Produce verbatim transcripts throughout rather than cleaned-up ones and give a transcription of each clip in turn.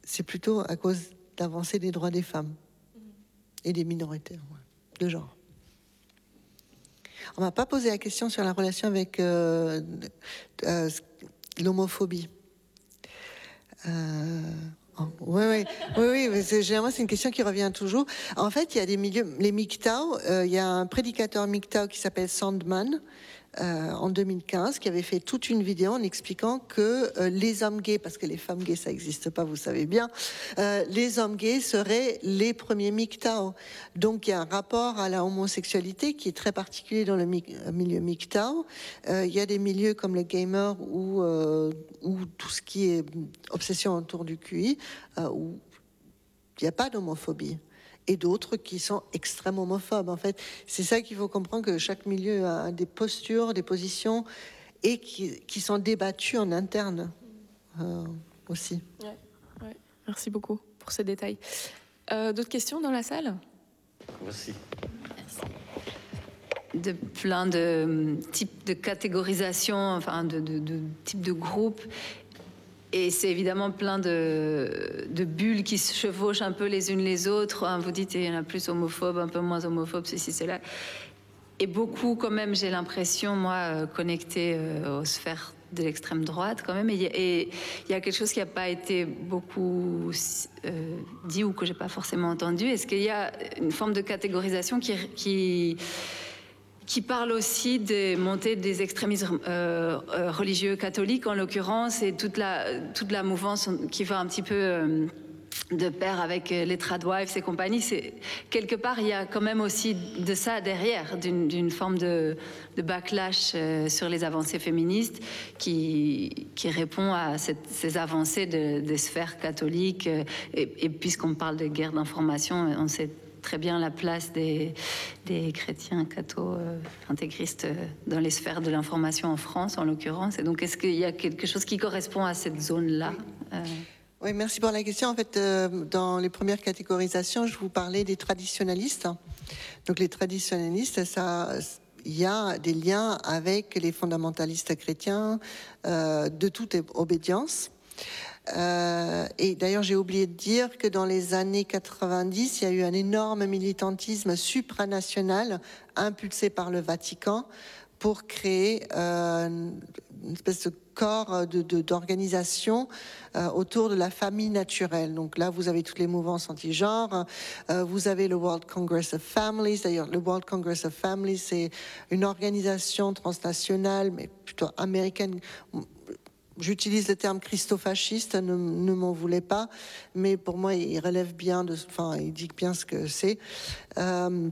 c'est plutôt à cause d'avancée des droits des femmes et des minorités de genre. On m'a pas posé la question sur la relation avec euh, euh, l'homophobie. Euh, oh, oui, oui, oui, oui, mais c'est, généralement c'est une question qui revient toujours. En fait, il y a des milieux, les M G T O W, euh, il y a un prédicateur M G T O W qui s'appelle Sandman, Euh, en deux mille quinze, qui avait fait toute une vidéo en expliquant que euh, les hommes gays, parce que les femmes gays ça n'existe pas, vous savez bien, euh, les hommes gays seraient les premiers M G T O W. Donc il y a un rapport à la homosexualité qui est très particulier dans le mi- milieu M G T O W. Euh, il y a des milieux comme le gamer ou euh, ou tout ce qui est obsession autour du Q I, euh, où il n'y a pas d'homophobie. Et d'autres qui sont extrêmement homophobes. En fait, c'est ça qu'il faut comprendre, que chaque milieu a des postures, des positions, et qui, qui sont débattues en interne euh, aussi. Ouais, ouais. Merci beaucoup pour ces détails. Euh, d'autres questions dans la salle? Merci. De plein de types de catégorisation, enfin de, de, de types de groupes. Et c'est évidemment plein de, de bulles qui se chevauchent un peu les unes les autres. Vous dites, il y en a plus homophobes, un peu moins homophobes, ceci, cela. Et beaucoup, quand même, j'ai l'impression, moi, connecté aux sphères de l'extrême droite, quand même. Et il y a quelque chose qui n'a pas été beaucoup euh, dit ou que j'ai pas forcément entendu. Est-ce qu'il y a une forme de catégorisation qui... qui qui parle aussi des montées des extrémismes euh, euh, religieux catholiques, en l'occurrence, et toute la, toute la mouvance qui va un petit peu euh, de pair avec les tradwives et compagnie. C'est, quelque part, il y a quand même aussi de ça derrière, d'une, d'une forme de, de backlash euh, sur les avancées féministes qui, qui répond à cette, ces avancées de, des sphères catholiques. Euh, et, et puisqu'on parle de guerre d'information, on sait très bien la place des, des chrétiens cathos euh, intégristes euh, dans les sphères de l'information en France, en l'occurrence. Et donc, est-ce qu'il y a quelque chose qui correspond à cette zone-là? euh... Oui, merci pour la question. En fait, euh, dans les premières catégorisations, je vous parlais des traditionalistes. Donc, les traditionalistes, ça, il y a des liens avec les fondamentalistes chrétiens euh, de toute obédience. Euh, et d'ailleurs, j'ai oublié de dire que dans les années quatre-vingt-dix, il y a eu un énorme militantisme supranational impulsé par le Vatican pour créer euh, une espèce de corps de, de, d'organisation euh, autour de la famille naturelle. Donc là, vous avez toutes les mouvances anti-genre, euh, vous avez le World Congress of Families. D'ailleurs, le World Congress of Families, c'est une organisation transnationale, mais plutôt américaine. J'utilise le terme christofasciste, ne, ne m'en voulez pas, mais pour moi, il relève bien de, enfin, il dit bien ce que c'est. Euh,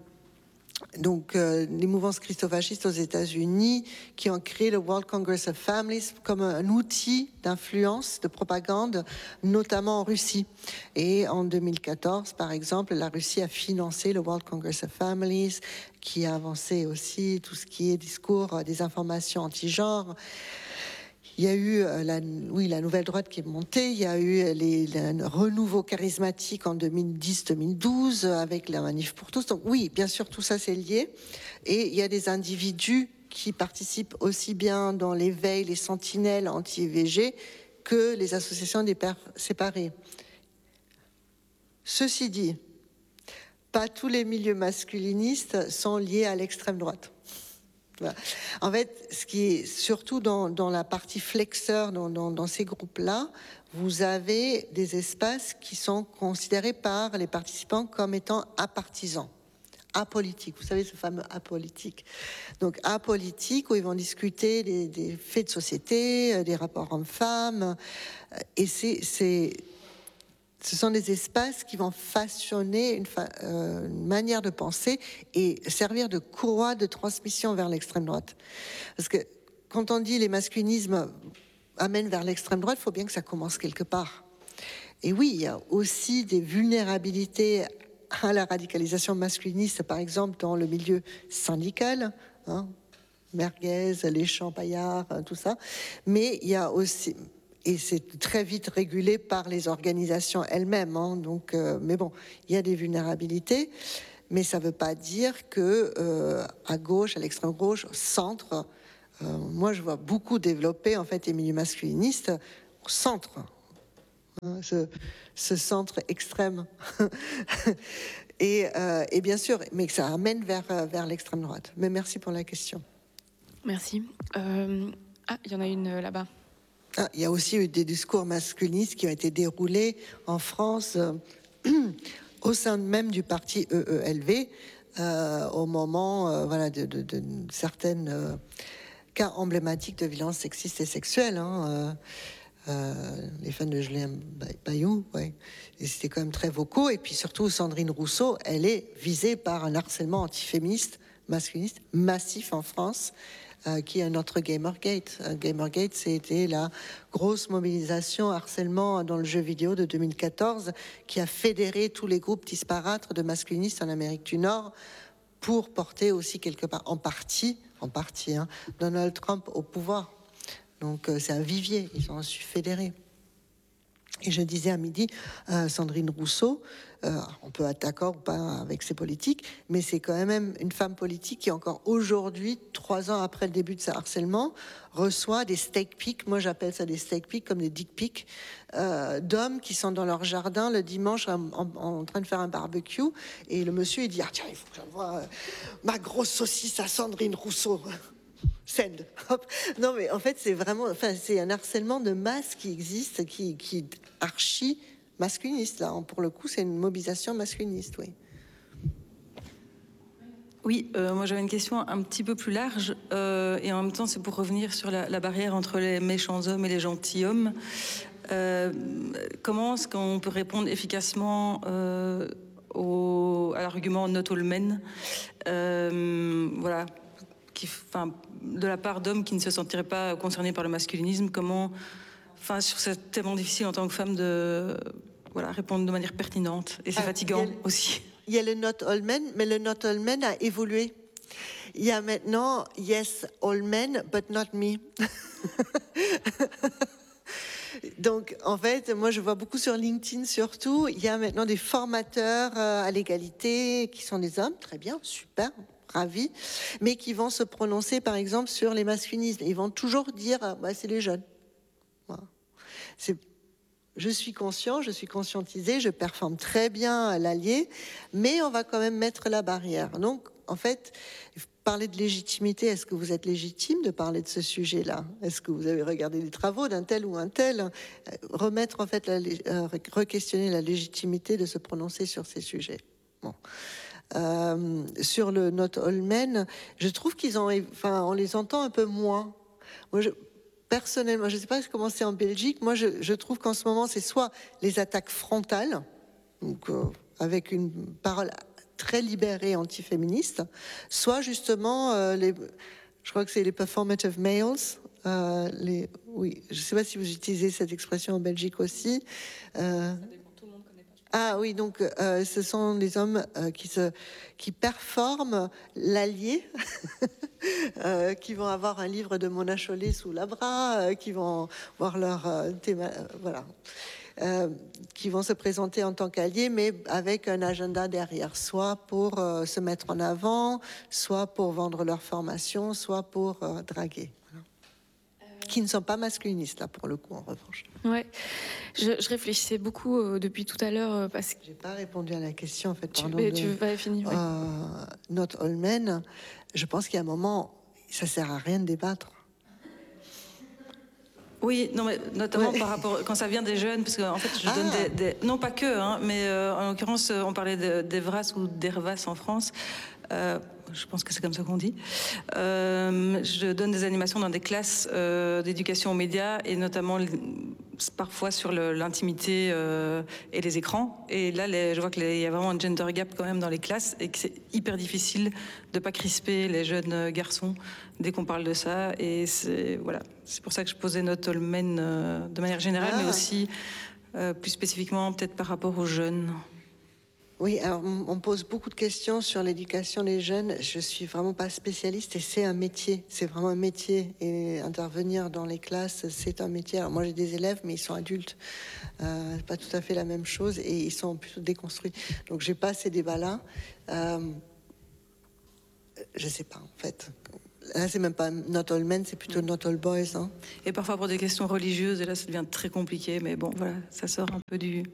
donc, euh, les mouvances christofascistes aux États-Unis qui ont créé le World Congress of Families comme un outil d'influence, de propagande, notamment en Russie. Et en deux mille quatorze, par exemple, la Russie a financé le World Congress of Families, qui a avancé aussi tout ce qui est discours, des informations anti-genre. Il y a eu la, oui, la nouvelle droite qui est montée, il y a eu les, le renouveau charismatique en deux mille dix deux mille douze avec la manif pour tous. Donc oui, bien sûr, tout ça c'est lié. Et il y a des individus qui participent aussi bien dans l'éveil, les sentinelles anti-I V G, que les associations des pères séparés. Ceci dit, pas tous les milieux masculinistes sont liés à l'extrême droite. En fait, ce qui est surtout dans, dans la partie flexeur, dans, dans, dans ces groupes-là, vous avez des espaces qui sont considérés par les participants comme étant apartisans, apolitiques. Vous savez, ce fameux apolitique. Donc, apolitique, où ils vont discuter des, des faits de société, des rapports hommes-femmes. Et c'est... c'est Ce sont des espaces qui vont façonner une, fa euh, une manière de penser et servir de courroie de transmission vers l'extrême droite. Parce que quand on dit les masculinismes amènent vers l'extrême droite, il faut bien que ça commence quelque part. Et oui, il y a aussi des vulnérabilités à la radicalisation masculiniste, par exemple dans le milieu syndical, hein, Merguez, les Champaillards, tout ça. Mais il y a aussi... Et c'est très vite régulé par les organisations elles-mêmes. Hein, donc, euh, mais bon, il y a des vulnérabilités, mais ça ne veut pas dire que euh, à gauche, à l'extrême gauche, au centre, euh, moi je vois beaucoup développer en fait les milieux masculinistes au centre. ce, ce centre extrême. et, euh, et bien sûr, mais que ça amène vers, vers l'extrême droite. Mais merci pour la question. Merci. Euh, ah, il y en a une là-bas. Ah, il y a aussi eu des discours masculinistes qui ont été déroulés en France euh, au sein même du parti E E L V euh, au moment euh, voilà, de, de, de certaines euh, cas emblématiques de violences sexistes et sexuelles. Hein, euh, euh, les fans de Julien Bayou, ouais. Et c'était quand même très vocaux. Et puis surtout, Sandrine Rousseau, elle est visée par un harcèlement antiféministe, masculiniste, massif en France, euh, qui est notre Gamergate. Euh, Gamergate, c'était la grosse mobilisation harcèlement dans le jeu vidéo de deux mille quatorze, qui a fédéré tous les groupes disparates de masculinistes en Amérique du Nord pour porter aussi quelque part, en partie, en partie, hein, Donald Trump au pouvoir. Donc euh, c'est un vivier, ils ont su fédérer. Et je disais à midi, euh, Sandrine Rousseau, euh, on peut être d'accord ou pas avec ses politiques, mais c'est quand même une femme politique qui encore aujourd'hui, trois ans après le début de ce harcèlement, reçoit des steak pics, moi j'appelle ça des steak pics comme des dick pics, euh, d'hommes qui sont dans leur jardin le dimanche en, en, en train de faire un barbecue, et le monsieur il dit, ah tiens, il faut que j'envoie euh, ma grosse saucisse à Sandrine Rousseau. Send. Hop. Non, mais en fait, c'est vraiment, enfin, c'est un harcèlement de masse qui existe, qui, qui est archi masculiniste. Là, pour le coup, c'est une mobilisation masculiniste, oui. Oui, euh, moi j'avais une question un petit peu plus large, euh, et en même temps, c'est pour revenir sur la, la barrière entre les méchants hommes et les gentils hommes. Euh, comment est-ce qu'on peut répondre efficacement euh, au, à l'argument not all men, euh, voilà. Qui, enfin, de la part d'hommes qui ne se sentiraient pas concernés par le masculinisme, comment, enfin, sur ce tellement difficile en tant que femme de, voilà, répondre de manière pertinente, et c'est ah, fatigant le, aussi. Il y a le not all men, mais le not all men a évolué. Il y a maintenant yes all men, but not me. Donc, en fait, moi, je vois beaucoup sur LinkedIn, surtout, il y a maintenant des formateurs à l'égalité qui sont des hommes, très bien, super. Ravis, mais qui vont se prononcer, par exemple, sur les masculinismes. Ils vont toujours dire, bah, c'est les jeunes. Voilà. C'est, je suis conscient, je suis conscientisé, je performe très bien à l'allié, mais on va quand même mettre la barrière. Donc, en fait, parler de légitimité, est-ce que vous êtes légitime de parler de ce sujet-là? Est-ce que vous avez regardé les travaux d'un tel ou un tel? Remettre, en fait, la, euh, re-questionner la légitimité de se prononcer sur ces sujets. Bon. Euh, sur le Not All Men, je trouve qu'ils ont, enfin, on les entend un peu moins. Moi, je, personnellement, je ne sais pas comment c'est en Belgique. Moi, je, je trouve qu'en ce moment, c'est soit les attaques frontales, donc euh, avec une parole très libérée antiféministe, soit justement euh, les, je crois que c'est les performative males. Euh, les, oui, je ne sais pas si vous utilisez cette expression en Belgique aussi. Euh, Ah oui, donc euh, ce sont des hommes euh, qui, se, qui performent l'allié, euh, qui vont avoir un livre de Mona Chollet sous la bras, euh, qui vont voir leur euh, théma, euh, voilà, euh, qui vont se présenter en tant qu'alliés, mais avec un agenda derrière, soit pour euh, se mettre en avant, soit pour vendre leur formation, soit pour euh, draguer. Qui ne sont pas masculinistes, là, pour le coup, en revanche. Ouais, je, je réfléchissais beaucoup euh, depuis tout à l'heure euh, parce que... J'ai pas répondu à la question, en fait, tu, pardon. mais de, tu veux pas finir, ouais. euh, Not all men, je pense qu'il y a un moment, ça sert à rien de débattre. Oui, non, mais notamment ouais. par rapport, quand ça vient des jeunes, parce qu'en fait, je ah. donne des, des... Non, pas que, hein, mais euh, en l'occurrence, on parlait d'Evras ou d'Hervas en France. Euh, je pense que c'est comme ça qu'on dit. Euh, je donne des animations dans des classes euh, d'éducation aux médias, et notamment parfois sur l'intimité euh, et les écrans. Et là, les, je vois qu'il y a vraiment un gender gap quand même dans les classes, et que c'est hyper difficile de pas crisper les jeunes garçons dès qu'on parle de ça. Et c'est voilà, c'est pour ça que je posais Not All Men euh, de manière générale, ah. mais aussi euh, plus spécifiquement peut-être par rapport aux jeunes. Oui, alors on pose beaucoup de questions sur l'éducation des jeunes. Je suis vraiment pas spécialiste, et c'est un métier. C'est vraiment un métier. Et intervenir dans les classes, c'est un métier. Alors moi, j'ai des élèves, mais ils sont adultes. Euh, pas tout à fait la même chose, et ils sont plutôt déconstruits. Donc, j'ai pas ces débats-là. Euh, je sais pas, en fait. Là, c'est même pas not all men, c'est plutôt not all boys. Hein. Et parfois pour des questions religieuses, et là, ça devient très compliqué. Mais bon, voilà, ça sort un peu du,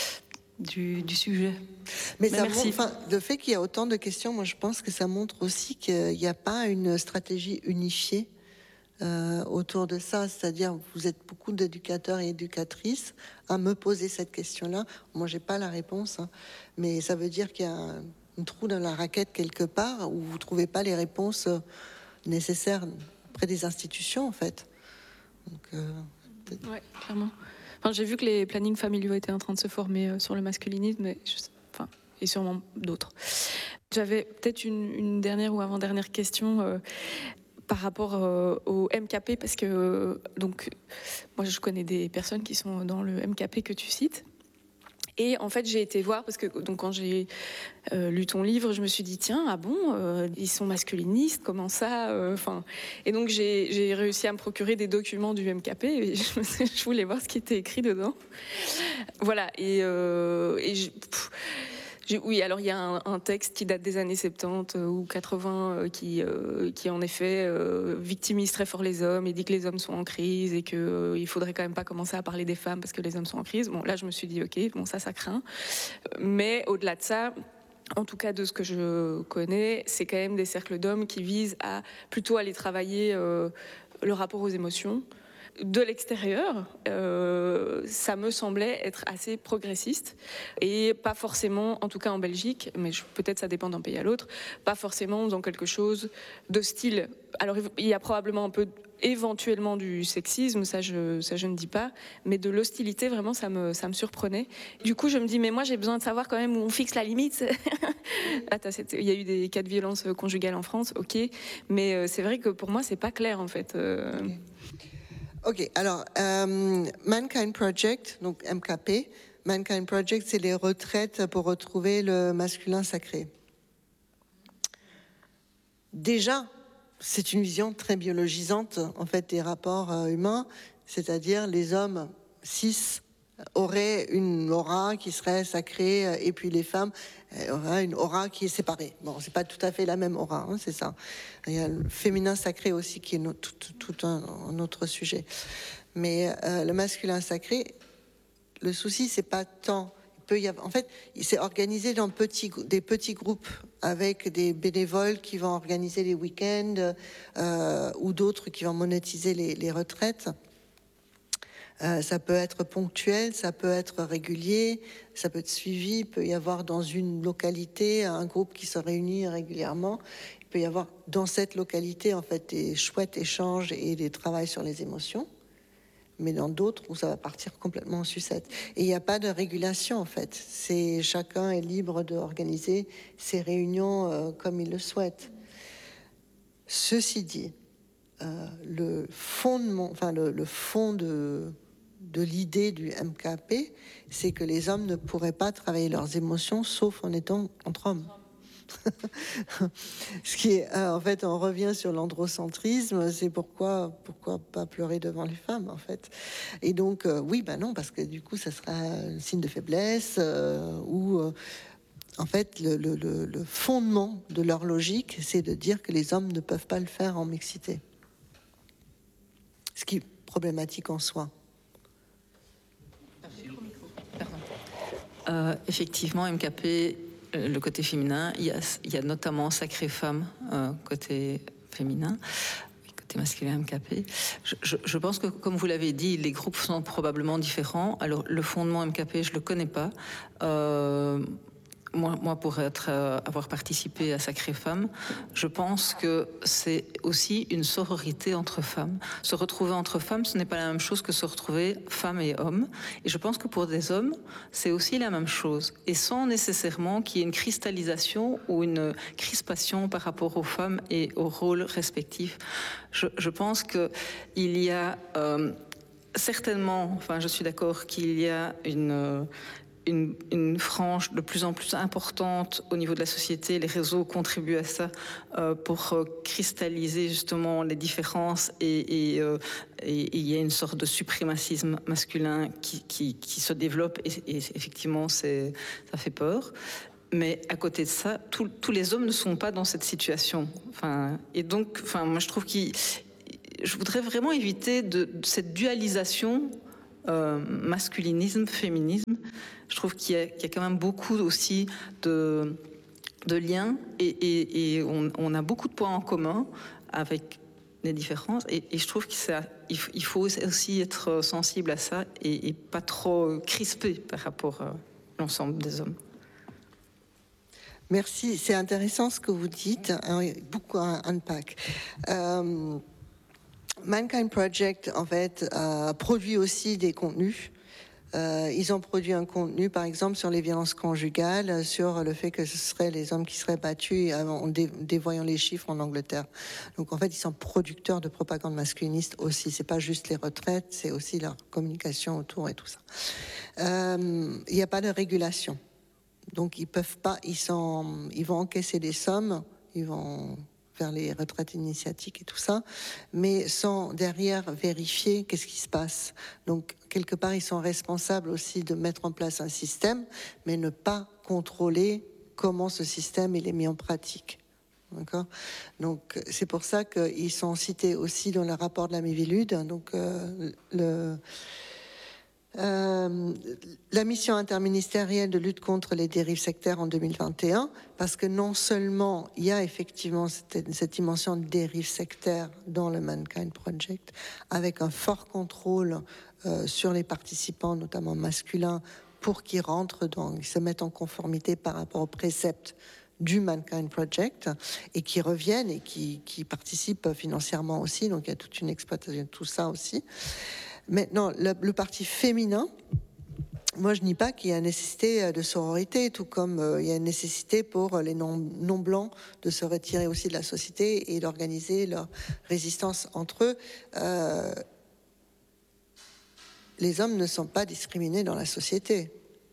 du, du sujet. Mais, mais ça merci. Montre, le fait qu'il y a autant de questions, moi, je pense que ça montre aussi qu'il n'y a pas une stratégie unifiée euh, autour de ça. C'est-à-dire, vous êtes beaucoup d'éducateurs et éducatrices à me poser cette question-là. Moi, j'ai pas la réponse, hein, mais ça veut dire qu'il y a un, un trou dans la raquette quelque part où vous trouvez pas les réponses euh, nécessaires près des institutions, en fait. Donc, euh, ouais, clairement. Enfin, j'ai vu que les plannings familiaux étaient en train de se former euh, sur le masculinisme, mais je, enfin, et sûrement d'autres. J'avais peut-être une, une dernière ou avant-dernière question euh, par rapport euh, au M K P, parce que euh, donc, moi, je connais des personnes qui sont dans le M K P que tu cites. Et en fait, j'ai été voir, parce que donc, quand j'ai euh, lu ton livre, je me suis dit, tiens, ah bon, euh, ils sont masculinistes, comment ça enfin, euh, Et donc, j'ai, j'ai réussi à me procurer des documents du M K P, et je, je voulais voir ce qui était écrit dedans. Voilà, et, euh, et j'ai, pff, j'ai, oui, alors il y a un, un texte qui date des années soixante-dix ou quatre-vingts euh, qui, euh, qui, en effet, euh, victimise très fort les hommes et dit que les hommes sont en crise et qu'il euh, faudrait quand même pas commencer à parler des femmes parce que les hommes sont en crise. Bon, là, je me suis dit, ok, bon, ça, ça craint. Mais au-delà de ça, en tout cas de ce que je connais, c'est quand même des cercles d'hommes qui visent à plutôt aller travailler euh, le rapport aux émotions. De l'extérieur, euh, ça me semblait être assez progressiste et pas forcément, en tout cas en Belgique, mais je, peut-être ça dépend d'un pays à l'autre, pas forcément dans quelque chose de style. Alors il y a probablement un peu éventuellement du sexisme, ça je, ça je ne dis pas, mais de l'hostilité, vraiment, ça me, ça me surprenait. Du coup, je me dis, mais moi j'ai besoin de savoir quand même où on fixe la limite. Là, il y a eu des cas de violence conjugale en France, ok, mais c'est vrai que pour moi, c'est pas clair en fait. Euh... Okay. Ok, alors, euh, Mankind Project, donc M K P, Mankind Project, c'est les retraites pour retrouver le masculin sacré. Déjà, c'est une vision très biologisante, en fait, des rapports euh, humains, c'est-à-dire les hommes cis auraient une aura qui serait sacrée, et puis les femmes auraient une aura qui est séparée. Bon, c'est pas tout à fait la même aura, hein, c'est ça. Il y a le féminin sacré aussi qui est no- tout, tout un, un autre sujet. Mais euh, le masculin sacré, le souci, c'est pas tant. Il peut y avoir, en fait, il s'est organisé dans petits, des petits groupes avec des bénévoles qui vont organiser les week-ends euh, ou d'autres qui vont monétiser les, les retraites. Euh, ça peut être ponctuel, ça peut être régulier, ça peut être suivi. Il peut y avoir dans une localité un groupe qui se réunit régulièrement. Il peut y avoir dans cette localité en fait des chouettes échanges et des travaux sur les émotions. Mais dans d'autres où ça va partir complètement en sucette. Et il n'y a pas de régulation en fait. C'est chacun est libre d'organiser ses réunions euh, comme il le souhaite. Ceci dit, euh, le fondement, enfin le, le fond de de l'idée du M K P, c'est que les hommes ne pourraient pas travailler leurs émotions sauf en étant entre hommes. Ce qui est, en fait, on revient sur l'androcentrisme, c'est pourquoi, pourquoi pas pleurer devant les femmes, en fait. Et donc, euh, oui, ben non, parce que du coup, ça sera un signe de faiblesse euh, ou, euh, en fait, le, le, le fondement de leur logique, c'est de dire que les hommes ne peuvent pas le faire en mixité. Ce qui est problématique en soi. Euh, effectivement, M K P, le côté féminin, il y a, il y a notamment Sacré Femme, euh, côté féminin, côté masculin M K P. Je, je, je pense que, comme vous l'avez dit, les groupes sont probablement différents. Alors, le fondement M K P, je ne le connais pas. Euh, Moi, moi, pour être, euh, avoir participé à Sacré Femme, je pense que c'est aussi une sororité entre femmes. Se retrouver entre femmes, ce n'est pas la même chose que se retrouver femmes et hommes. Et je pense que pour des hommes, c'est aussi la même chose. Et sans nécessairement qu'il y ait une cristallisation ou une crispation par rapport aux femmes et aux rôles respectifs. Je, je pense qu'il y a euh, certainement, enfin, je suis d'accord qu'il y a une... Euh, Une, une frange de plus en plus importante au niveau de la société. Les réseaux contribuent à ça euh, pour euh, cristalliser justement les différences et, et, euh, et, et il y a une sorte de suprémacisme masculin qui, qui, qui se développe et, et effectivement c'est, ça fait peur. Mais à côté de ça, tout, tous les hommes ne sont pas dans cette situation. Enfin, et donc, enfin, moi, je trouve qu'il, je voudrais vraiment éviter de, de cette dualisation euh, masculinisme, féminisme. Je trouve qu'il y a, qu'il y a quand même beaucoup aussi de, de liens et, et, et on, on a beaucoup de points en commun avec les différences. Et, et je trouve qu'il faut aussi être sensible à ça et, et pas trop crispé par rapport à l'ensemble des hommes. Merci, c'est intéressant ce que vous dites, hein, beaucoup à unpack. Euh, Mankind Project, en fait, a produit aussi des contenus. Euh, ils ont produit un contenu, par exemple, sur les violences conjugales, sur le fait que ce seraient les hommes qui seraient battus en dé dévoyant les chiffres en Angleterre. Donc, en fait, ils sont producteurs de propagande masculiniste aussi. C'est pas juste les retraites, c'est aussi leur communication autour et tout ça. Euh, il n'y a pas de régulation. Donc, ils peuvent pas, ils sont, ils vont encaisser des sommes, ils vont faire les retraites initiatiques et tout ça, mais sans derrière vérifier qu'est-ce qui se passe. Donc, quelque part, ils sont responsables aussi de mettre en place un système, mais ne pas contrôler comment ce système il est mis en pratique. D'accord ? Donc, c'est pour ça qu'ils sont cités aussi dans le rapport de la Miviludes. Donc, euh, le Euh, la mission interministérielle de lutte contre les dérives sectaires en deux mille vingt et un, parce que non seulement il y a effectivement cette, cette dimension de dérive sectaire dans le Mankind Project, avec un fort contrôle euh, sur les participants, notamment masculins, pour qu'ils rentrent dans, ils se mettent en conformité par rapport aux préceptes du Mankind Project et qui reviennent et qui, qui participent financièrement aussi. Donc il y a toute une exploitation de tout ça aussi. Maintenant, le, le parti féminin, moi je nie pas qu'il y a une nécessité de sororité, tout comme euh, il y a une nécessité pour les non-blancs de se retirer aussi de la société et d'organiser leur résistance entre eux. Euh, les hommes ne sont pas discriminés dans la société.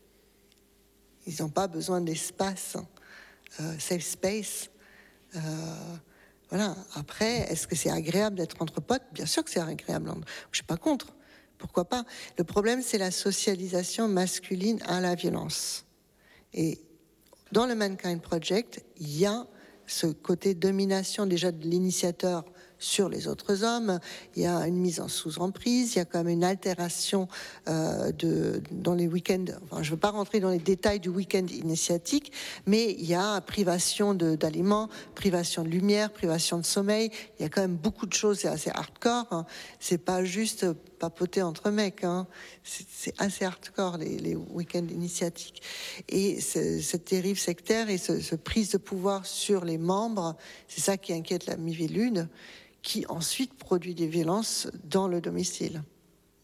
Ils n'ont pas besoin d'espace, euh, safe space. Euh, voilà. Après, est-ce que c'est agréable d'être entre potes ? Bien sûr que c'est agréable. Je ne suis pas contre. Pourquoi pas ? Le problème, c'est la socialisation masculine à la violence. Et dans le Mankind Project, il y a ce côté domination déjà de l'initiateur sur les autres hommes. Il y a une mise en sous-emprise, il y a quand même une altération euh, de, dans les week-ends. Enfin, je ne veux pas rentrer dans les détails du week-end initiatique, mais il y a privation d'aliments, privation de lumière, privation de sommeil. Il y a quand même beaucoup de choses, c'est assez hardcore. Hein. C'est pas juste papoter entre mecs. Hein. C'est assez hardcore, les, les week-ends initiatiques. Et ce, cette dérive sectaire et ce, ce prise de pouvoir sur les membres, c'est ça qui inquiète la Miviludes, qui ensuite produit des violences dans le domicile. D'accord ?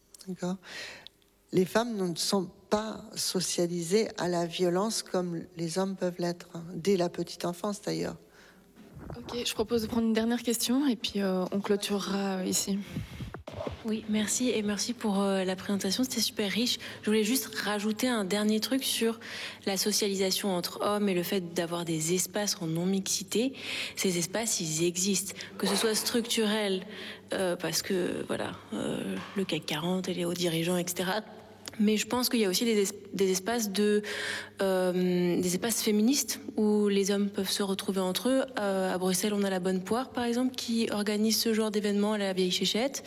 Les femmes ne sont pas socialisées à la violence comme les hommes peuvent l'être, hein, dès la petite enfance d'ailleurs. Ok, je propose de prendre une dernière question et puis euh, on clôturera euh, ici. Oui, merci et merci pour euh, la présentation, c'était super riche. Je voulais juste rajouter un dernier truc sur la socialisation entre hommes et le fait d'avoir des espaces en non-mixité. Ces espaces, ils existent, que ce soit structurel, euh, parce que voilà, euh, le C A C quarante et les hauts dirigeants, et cetera. Mais je pense qu'il y a aussi des, es des espaces de euh, des espaces féministes où les hommes peuvent se retrouver entre eux. Euh, à Bruxelles, on a la Bonne Poire, par exemple, qui organise ce genre d'événement à la Vieille Chéchette.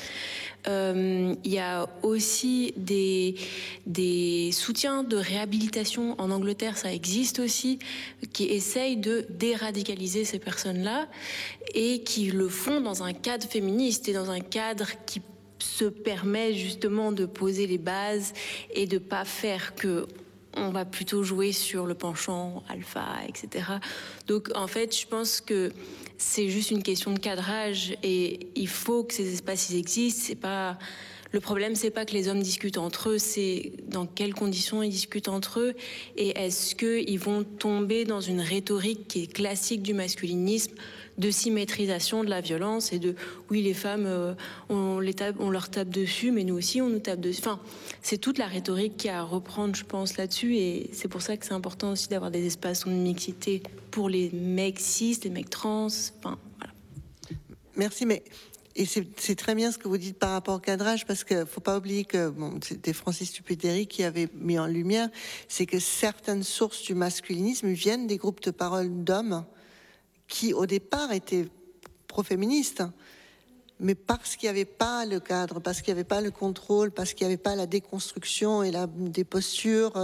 Euh, il y a aussi des, des soutiens de réhabilitation en Angleterre, ça existe aussi, qui essayent de déradicaliser ces personnes-là et qui le font dans un cadre féministe et dans un cadre qui se permet justement de poser les bases et de pas faire que on va plutôt jouer sur le penchant alpha, et cetera. Donc en fait, je pense que c'est juste une question de cadrage et il faut que ces espaces ils existent. C'est pas le problème, c'est pas que les hommes discutent entre eux, c'est dans quelles conditions ils discutent entre eux et est-ce que ils vont tomber dans une rhétorique qui est classique du masculinisme, de symétrisation de la violence et de oui les femmes euh, on les tape, on leur tape dessus mais nous aussi on nous tape dessus. Enfin, c'est toute la rhétorique qui a à reprendre, je pense, là-dessus et c'est pour ça que c'est important aussi d'avoir des espaces de mixité pour les mecs cis, les mecs trans. Enfin, voilà. Merci, mais Et c'est très bien ce que vous dites par rapport au cadrage, parce qu'il ne faut pas oublier que, bon, c'était Francis Tupédéry qui avait mis en lumière, c'est que certaines sources du masculinisme viennent des groupes de parole d'hommes qui, au départ, étaient pro-féministes, mais parce qu'il n'y avait pas le cadre, parce qu'il n'y avait pas le contrôle, parce qu'il n'y avait pas la déconstruction et la, des postures